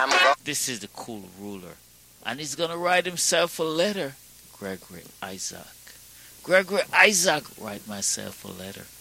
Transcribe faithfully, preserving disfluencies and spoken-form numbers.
This is the cool ruler. And he's going to write himself a letter. Gregory Isaac. Gregory Isaac, write myself a letter.